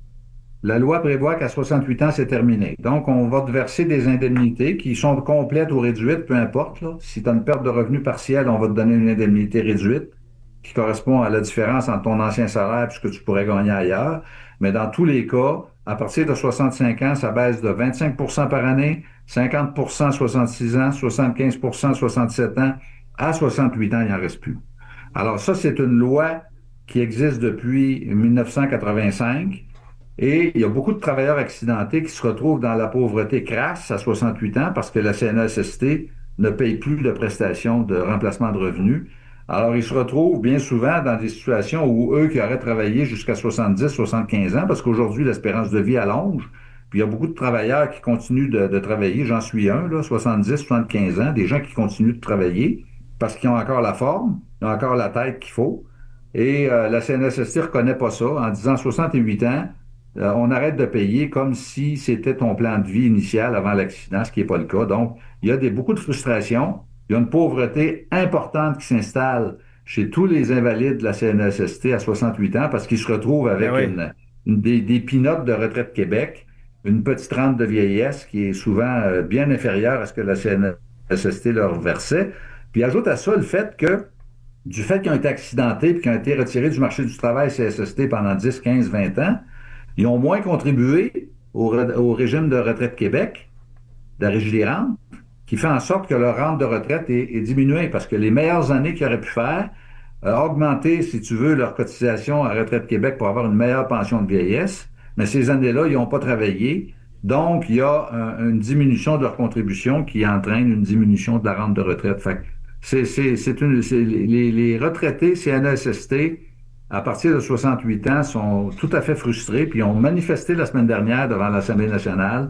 La loi prévoit qu'à soixante-huit ans, c'est terminé. Donc, on va te verser des indemnités qui sont complètes ou réduites, peu importe. Là. Si tu as une perte de revenus partielle, on va te donner une indemnité réduite qui correspond à la différence entre ton ancien salaire et ce que tu pourrais gagner ailleurs. Mais dans tous les cas, à partir de soixante-cinq ans, ça baisse de vingt-cinq pour cent par année, cinquante pour cent soixante-six ans, soixante-quinze pour cent soixante-sept ans. À soixante-huit ans, il n'en reste plus. Alors ça, c'est une loi qui existe depuis dix-neuf cent quatre-vingt-cinq. Et il y a beaucoup de travailleurs accidentés qui se retrouvent dans la pauvreté crasse à soixante-huit ans parce que la C N E S S T ne paye plus de prestations de remplacement de revenus. Alors, ils se retrouvent bien souvent dans des situations où eux qui auraient travaillé jusqu'à soixante-dix, soixante-quinze ans, parce qu'aujourd'hui, l'espérance de vie allonge. Puis il y a beaucoup de travailleurs qui continuent de, de travailler. J'en suis un, là, soixante-dix, soixante-quinze ans, des gens qui continuent de travailler parce qu'ils ont encore la forme, ils ont encore la tête qu'il faut. Et euh, la C N E S S T ne reconnaît pas ça en disant soixante-huit ans, Euh, on arrête de payer comme si c'était ton plan de vie initial avant l'accident, ce qui n'est pas le cas. Donc, il y a des, beaucoup de frustration. Il y a une pauvreté importante qui s'installe chez tous les invalides de la C N E S S T à soixante-huit ans parce qu'ils se retrouvent avec oui. une, une, des, des pinottes de retraite Québec, une petite rente de vieillesse qui est souvent euh, bien inférieure à ce que la C N E S S T leur versait. Puis ajoute à ça le fait que du fait qu'ils ont été accidentés et qu'ils ont été retirés du marché du travail C S S T pendant dix, quinze, vingt ans, ils ont moins contribué au, au régime de retraite Québec, de la Régie des rentes, qui fait en sorte que leur rente de retraite est, est diminuée parce que les meilleures années qu'ils auraient pu faire, euh, augmenter, si tu veux, leur cotisation à Retraite Québec pour avoir une meilleure pension de vieillesse, mais ces années-là, ils n'ont pas travaillé. Donc, il y a un, une diminution de leur contribution qui entraîne une diminution de la rente de retraite. Fait que c'est, c'est, c'est une, c'est les, les retraités C N E S S T, à partir de soixante-huit ans, sont tout à fait frustrés, puis ont manifesté la semaine dernière devant l'Assemblée nationale.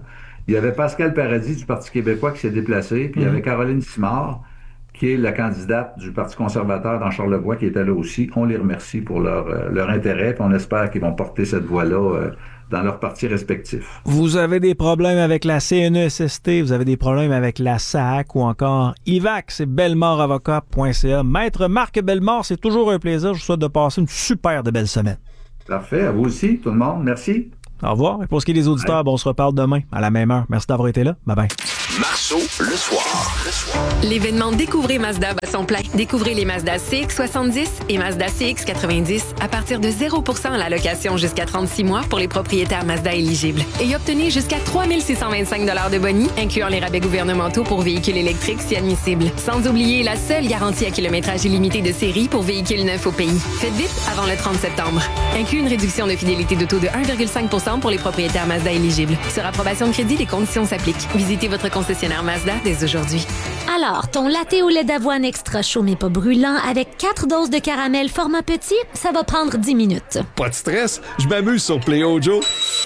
Il y avait Pascal Paradis du Parti québécois qui s'est déplacé, puis il y avait Caroline Simard, qui est la candidate du Parti conservateur dans Charlevoix, qui était là aussi. On les remercie pour leur, euh, leur intérêt, puis on espère qu'ils vont porter cette voie-là euh, dans leurs partis respectifs.
Vous avez des problèmes avec la C N E S S T, vous avez des problèmes avec la S A C ou encore I V A C, c'est bellemare avocat point c a. Maître Marc Bellemare, c'est toujours un plaisir. Je vous souhaite de passer une super de belle semaine.
Parfait. À vous aussi, tout le monde. Merci.
Au revoir. Et pour ce qui est des auditeurs, bon, on se reparle demain à la même heure. Merci d'avoir été là. Bye bye.
Marceau, le soir. Le soir.
L'événement Découvrez Mazda bat son plein. Découvrez les Mazda C X soixante-dix et Mazda C X quatre-vingt-dix à partir de zéro pour cent à la location jusqu'à trente-six mois pour les propriétaires Mazda éligibles. Et obtenez jusqu'à trois mille six cent vingt-cinq dollars de boni, incluant les rabais gouvernementaux pour véhicules électriques si admissibles. Sans oublier la seule garantie à kilométrage illimité de série pour véhicules neufs au pays. Faites vite avant le trente septembre. Inclut une réduction de fidélité de taux de un virgule cinq pour cent pour les propriétaires Mazda éligibles. Sur approbation de crédit, les conditions s'appliquent. Visitez votre concessionnaire Mazda dès aujourd'hui.
Alors, ton latte au lait d'avoine extra chaud mais pas brûlant avec quatre doses de caramel format petit, ça va prendre dix minutes.
Pas de stress, je m'amuse sur Play-O Joe.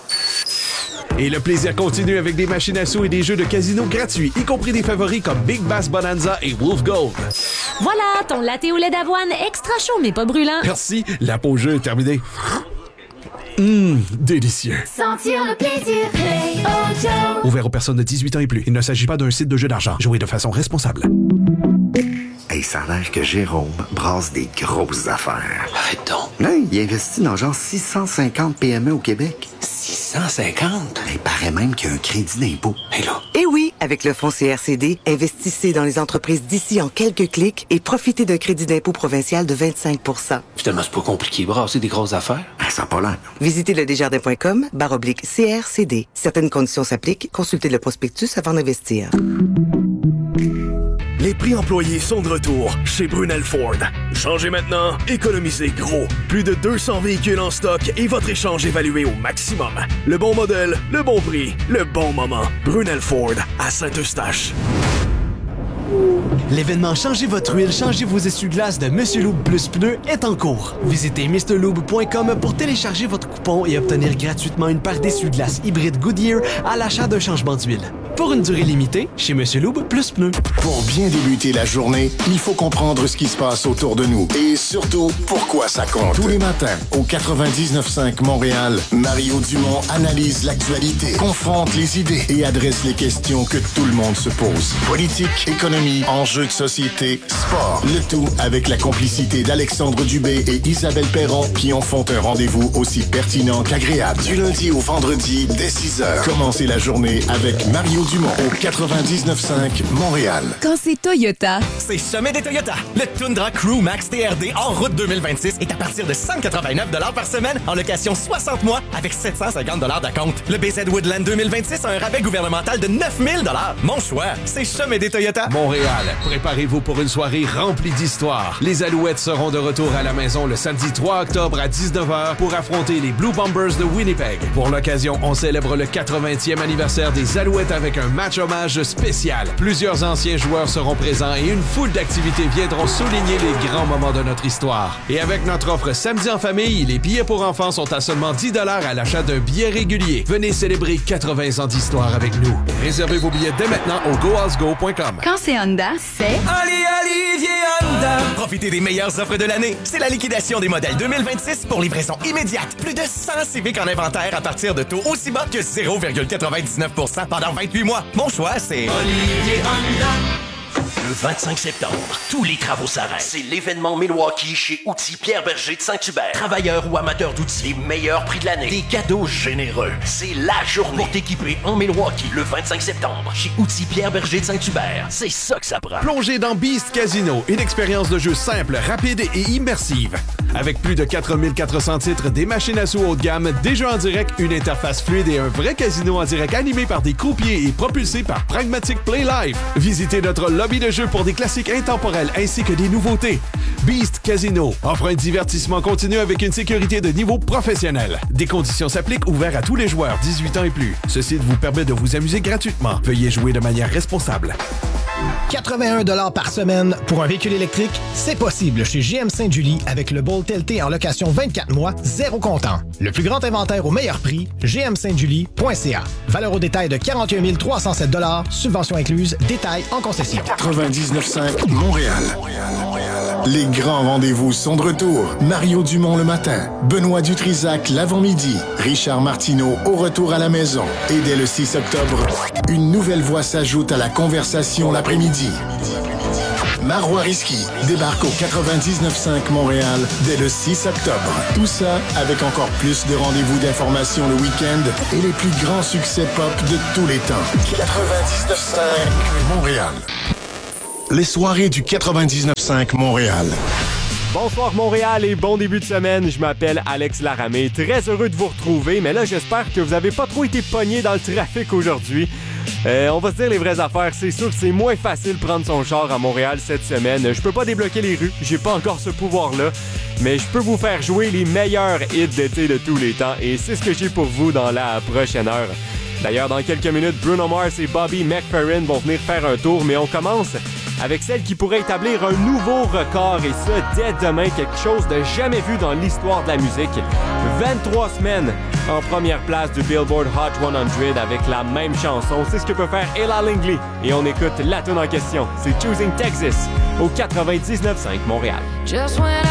Et le plaisir continue avec des machines à sous et des jeux de casino gratuits, y compris des favoris comme Big Bass Bonanza et Wolf Gold.
Voilà, ton latte au lait d'avoine extra chaud mais pas brûlant.
Merci, la pause jeu est terminée. Hum, délicieux.
Sentir le plaisir, Play-O Joe.
Ouvert aux personnes de dix-huit ans et plus. Il ne s'agit pas d'un site de jeu d'argent. Jouez de façon responsable.
Hey, ça a l'air que Jérôme brasse des grosses affaires.
Arrête donc.
Hey, il investit dans genre six cent cinquante P M E au Québec.
six cent cinquante?
Il paraît même qu'il y a un crédit d'impôt.
Hé là.
Eh oui, avec le fonds C R C D, investissez dans les entreprises d'ici en quelques clics et profitez d'un crédit d'impôt provincial de vingt-cinq pour cent.
Finalement, c'est pas compliqué, brasser des grosses affaires.
Ah, ça n'a pas l'air.
Visitez le desjardins point com barre oblique C R C D. Certaines conditions s'appliquent. Consultez le prospectus avant d'investir.
Les prix employés sont de retour chez Brunel Ford. Changez maintenant, économisez gros. Plus de deux cents véhicules en stock et votre échange évalué au maximum. Le bon modèle, le bon prix, le bon moment. Brunel Ford à Saint-Eustache.
L'événement Changez votre huile, changez vos essuie-glaces de Monsieur Lube Plus Pneus est en cours. Visitez mister lube point com pour télécharger votre coupon et obtenir gratuitement une paire d'essuie-glaces hybride Goodyear à l'achat d'un changement d'huile. Pour une durée limitée, chez Monsieur Lube Plus Pneus.
Pour bien débuter la journée, il faut comprendre ce qui se passe autour de nous et surtout, pourquoi ça compte. Tous les matins, au quatre-vingt-dix-neuf cinq Montréal, Mario Dumont analyse l'actualité, confronte les idées et adresse les questions que tout le monde se pose. Politique, économie, enjeux de société, sport. Le tout avec la complicité d'Alexandre Dubé et Isabelle Perron qui en font un rendez-vous aussi pertinent qu'agréable. Du lundi au vendredi, dès six heures. Commencez la journée avec Mario Dumont au quatre-vingt-dix-neuf cinq Montréal.
Quand c'est Toyota,
c'est Sommet des Toyota. Le Tundra Crew Max T R D en route deux mille vingt-six est à partir de cent quatre-vingt-neuf dollars par semaine en location soixante mois avec sept cent cinquante dollars d'acompte. Le B Z Woodland deux mille vingt-six a un rabais gouvernemental de neuf mille dollars. Mon choix, c'est Sommet des Toyota.
Montréal, préparez-vous pour une soirée remplie d'histoires. Les Alouettes seront de retour à la maison le samedi trois octobre à dix-neuf heures pour affronter les Blue Bombers de Winnipeg. Pour l'occasion, on célèbre le quatre-vingtième anniversaire des Alouettes avec un match hommage spécial. Plusieurs anciens joueurs seront présents et une foule d'activités viendront souligner les grands moments de notre histoire. Et avec notre offre Samedi en famille, les billets pour enfants sont à seulement dix dollars à l'achat d'un billet régulier. Venez célébrer quatre-vingts ans d'histoire avec nous. Réservez vos billets dès maintenant au go as go point com.
Quand c'est Honda, c'est...
Allez, Olivier Honda! Profitez des meilleures offres de l'année. C'est la liquidation des modèles deux mille vingt-six pour livraison immédiate. Plus de cent Civic en inventaire à partir de taux aussi bas que zéro virgule quatre-vingt-dix-neuf pour cent pendant vingt-huit mois. Mon choix, c'est...
Olivier Honda.
Le vingt-cinq septembre, tous les travaux s'arrêtent. C'est l'événement Milwaukee chez Outils Pierre Berger de Saint-Hubert. Travailleurs ou amateurs d'outils, les meilleurs prix de l'année. Des cadeaux généreux. C'est la journée pour t'équiper en Milwaukee le vingt-cinq septembre chez Outils Pierre Berger de Saint-Hubert. C'est ça que ça prend.
Plongez dans Beast Casino, une expérience de jeu simple, rapide et immersive. Avec plus de quatre mille quatre cents titres, des machines à sous haut de gamme, des jeux en direct, une interface fluide et un vrai casino en direct animé par des croupiers et propulsé par Pragmatic Play Live. Visitez notre lobby de jeu pour des classiques intemporels ainsi que des nouveautés. Beast Casino offre un divertissement continu avec une sécurité de niveau professionnel. Des conditions s'appliquent, ouverts à tous les joueurs dix-huit ans et plus. Ce site vous permet de vous amuser gratuitement. Veuillez jouer de manière responsable.
quatre-vingt-un dollars par semaine pour un véhicule électrique, c'est possible chez G M Sainte-Julie avec le Bolt L T en location vingt-quatre mois, zéro comptant. Le plus grand inventaire au meilleur prix, g m sainte julie point c a. Valeur au détail de quarante et un mille trois cent sept dollars, subvention incluse, détail en concession.
quatre-vingt-dix-neuf cinq Montréal. Les grands rendez-vous sont de retour. Mario Dumont le matin, Benoît Dutrisac l'avant-midi, Richard Martineau au retour à la maison. Et dès le six octobre, une nouvelle voix s'ajoute à la conversation l'après-midi. Marois Risky débarque au quatre-vingt-dix-neuf cinq Montréal dès le six octobre. Tout ça avec encore plus de rendez-vous d'information le week-end et les plus grands succès pop de tous les temps. quatre-vingt-dix-neuf cinq Montréal. Les soirées du quatre-vingt-dix-neuf cinq Montréal.
Bonsoir Montréal et bon début de semaine. Je m'appelle Alex Laramé. Très heureux de vous retrouver, mais là j'espère que vous n'avez pas trop été pogné dans le trafic aujourd'hui. Euh, on va se dire les vraies affaires. C'est sûr que c'est moins facile de prendre son char à Montréal cette semaine. Je peux pas débloquer les rues, j'ai pas encore ce pouvoir-là, mais je peux vous faire jouer les meilleurs hits d'été de tous les temps et c'est ce que j'ai pour vous dans la prochaine heure. D'ailleurs, dans quelques minutes, Bruno Mars et Bobby McFerrin vont venir faire un tour, mais on commence avec celle qui pourrait établir un nouveau record, et ça dès demain, quelque chose de jamais vu dans l'histoire de la musique. vingt-trois semaines en première place du Billboard Hot cent avec la même chanson. C'est ce que peut faire Ella Langley. Et on écoute la tune en question. C'est Choosing Texas au quatre-vingt-dix-neuf cinq Montréal. Just when